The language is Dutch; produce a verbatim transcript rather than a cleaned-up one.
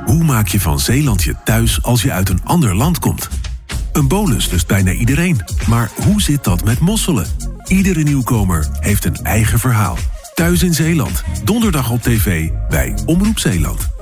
Hoe maak je van Zeeland je thuis als je uit een ander land komt? Een bolus lust bijna iedereen. Maar hoe zit dat met mosselen? Iedere nieuwkomer heeft een eigen verhaal. Thuis in Zeeland. Donderdag op tv bij Omroep Zeeland.